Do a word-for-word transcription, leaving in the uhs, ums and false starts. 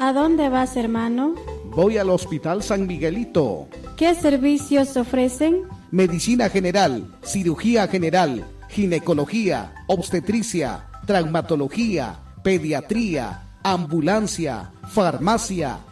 ¿A dónde vas, hermano? Voy al Hospital San Miguelito. ¿Qué servicios ofrecen? Medicina general, cirugía general, ginecología, obstetricia, traumatología, pediatría, ambulancia, farmacia,